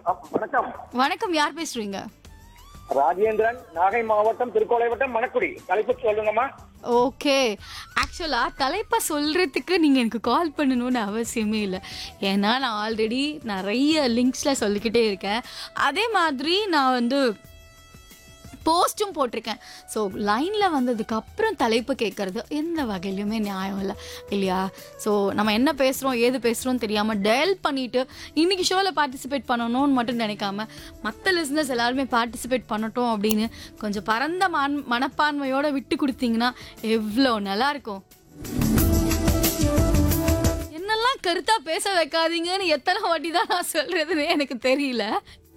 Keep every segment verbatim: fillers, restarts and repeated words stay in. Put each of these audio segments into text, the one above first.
வணக்கம். வணக்கம், யார் பேசுறீங்க? ராஜேந்திரன், நாகை மாவட்டம், திருக்கோளை வட்டம், மணக்குடி. தலைப்பு சொல்லுங்கம்மா. ஓகே, ஆக்சுவலா தலைப்பா சொல்றதுக்கு நீங்க எனக்கு கால் பண்ணணும்னு அவசியமே இல்லை. ஏன்னா நான் ஆல்ரெடி நிறைய லிங்க்ஸ்ல சொல்லிக்கிட்டே இருக்கேன். அதே மாதிரி நான் வந்து போஸ்ட்டும் போட்டிருக்கேன். ஸோ லைனில் வந்ததுக்கு அப்புறம் தலைப்பு கேட்குறது எந்த வகையிலுமே நியாயம் இல்லை இல்லையா? ஸோ நம்ம என்ன பேசுகிறோம் ஏது பேசுகிறோம் தெரியாமல் டயல் பண்ணிவிட்டு இன்றைக்கி ஷோவில் பார்ட்டிசிபேட் பண்ணணும்னு மட்டும் நினைக்காம மற்ற லிஸ்னஸ் எல்லாருமே பார்ட்டிசிபேட் பண்ணட்டும் அப்படின்னு கொஞ்சம் பரந்த மன் மனப்பான்மையோடு விட்டு கொடுத்தீங்கன்னா எவ்வளோ நல்லாயிருக்கும். என்னெல்லாம் கருத்தாக பேச வைக்காதீங்கன்னு எத்தனை வாட்டி தான் நான் சொல்கிறதுன்னு எனக்கு தெரியல.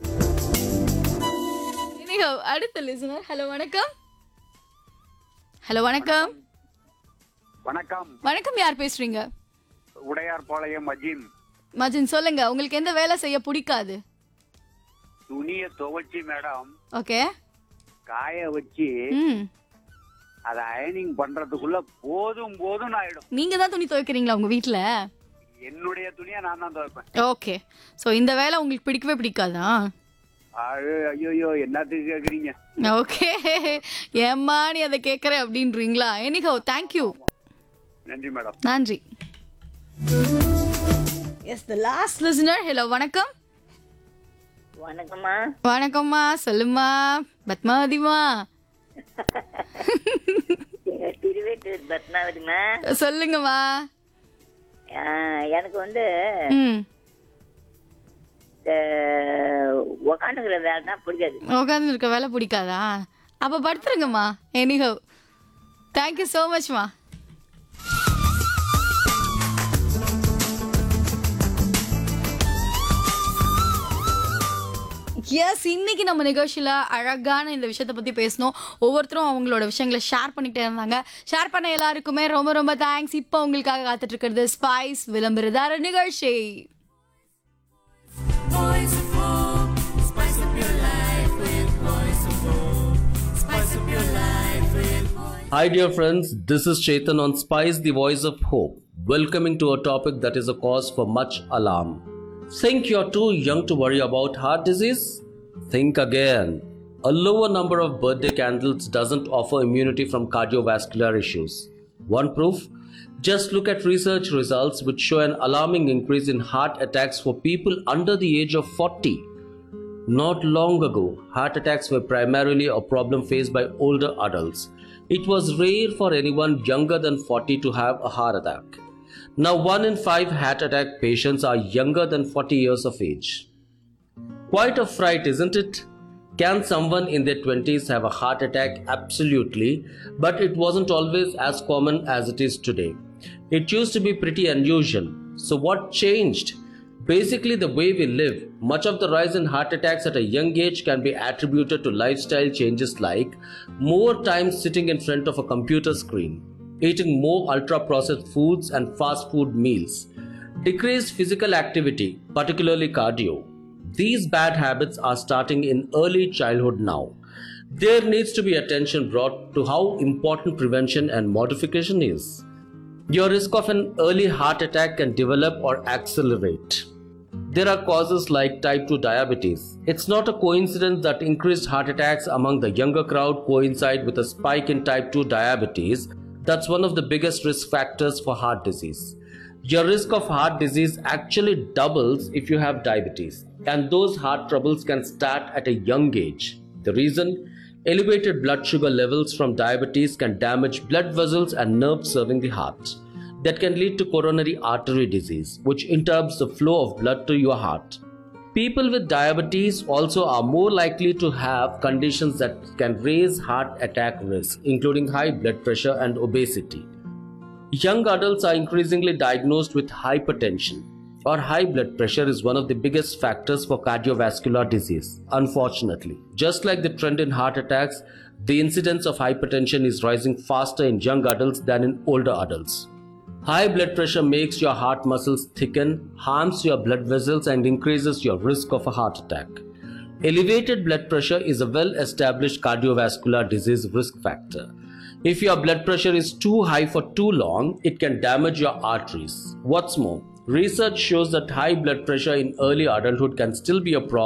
அடுத்த லிசனர். ஹலோ வணக்கம். ஹலோ வணக்கம். வணக்கம். வணக்கம், யார் பேசுறீங்க? உடையார்பாளையம் மஜின். மஜின், சொல்லுங்க, உங்களுக்கு எந்த வேலை செய்ய பிடிக்காது? துணியை துவைச்சி மேடம் ஓகே காய வச்சு ம் அதை அயனிங் பண்றதுக்குள்ள போதும் போதும் ஆயிடும். நீங்க தான் துணி துவைக்கிறீங்களா உங்க வீட்ல? என்னுடைய துணியை நான் தான் துவைப்பேன். ஓகே, ஸோ இந்த வேலை உங்களுக்கு பிடிக்கவே பிடிக்காதா? ஐயோ, என்னத்துக்கு கேக்குறீங்க? ஓகே, ஏம்மா நீ அதை கேட்குற அப்படின்றீங்களா? Anyhow, thank you. நன்றி மேடம். நன்றி. S, the last listener. Hello வணக்கம். வணக்கம்மா. வணக்கம்மா, சொல்லுமா பத்மாவதிமா. திருவேட்டூர் பத்மாவதிமா. சொல்லுங்கம்மா. எனக்கு வந்து ம் உக்காந்துக்கிற வேலை தான் பிடிக்காது. உட்காந்து இருக்க வேலை பிடிக்காதா? அப்போ படுத்துருங்கம்மா. Anyhow, thank you so மச்மா. எஸ், இன்னைக்கு நம்ம நிகழ்ச்சியில் அழகான இந்த விஷயத்தை பற்றி பேசணும். ஒவ்வொருத்தரும் அவங்களோட விஷயங்களை ஷேர் பண்ணிகிட்டே இருந்தாங்க. ஷேர் பண்ண எல்லாருக்குமே ரொம்ப ரொம்ப தேங்க்ஸ். இப்போ உங்களுக்காக காத்துட்டு இருக்கிறது ஸ்பைஸ் விளம்பரதார நிகழ்ச்சி. Voice of Hope, spice up your life with Voice of Hope. Spice up your life with Voice. Hi dear friends, this is Chetan on Spice the Voice of Hope, welcoming to a topic that is a cause for much alarm. Think you're too young to worry about heart disease? Think again. A lower number of birthday candles doesn't offer immunity from cardiovascular issues. One proof? Just look at research results which show an alarming increase in heart attacks for people under the age of forty. Not long ago, heart attacks were primarily a problem faced by older adults. It was rare for anyone younger than forty to have a heart attack. Now, one in five heart attack patients are younger than forty years of age. Quite a fright, isn't it? Can someone in their twenties have a heart attack? Absolutely, but it wasn't always as common as it is today. It used to be pretty unusual. So what changed? Basically the way we live. Much of the rise in heart attacks at a young age can be attributed to lifestyle changes like more time sitting in front of a computer screen, eating more ultra-processed foods and fast food meals, decreased physical activity, particularly cardio. These bad habits are starting in early childhood now. There needs to be attention brought to how important prevention and modification is. Your risk of an early heart attack can develop or accelerate. There are causes like type two diabetes. It's not a coincidence that increased heart attacks among the younger crowd coincide with a spike in type two diabetes. That's one of the biggest risk factors for heart disease. Your risk of heart disease actually doubles if you have diabetes, and those heart troubles can start at a young age. The reason? Elevated blood sugar levels from diabetes can damage blood vessels and nerves serving the heart. That can lead to coronary artery disease, which interrupts the flow of blood to your heart. People with diabetes also are more likely to have conditions that can raise heart attack risk, including high blood pressure and obesity. Young adults are increasingly diagnosed with hypertension, or high blood pressure is one of the biggest factors for cardiovascular disease, unfortunately. Just like the trend in heart attacks, the incidence of hypertension is rising faster in young adults than in older adults. High blood pressure makes your heart muscles thicken, harms your blood vessels, and increases your risk of a heart attack. Elevated blood pressure is a well-established cardiovascular disease risk factor. If your blood pressure is too high for too long, it can damage your arteries. What's more, research shows that high blood pressure in early adulthood can still be a problem